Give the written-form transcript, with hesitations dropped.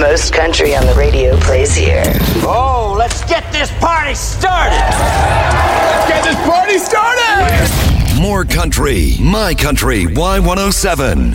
Most country on the radio plays here. Oh, let's get this party started! Let's get this party started! More country, my country, Y107.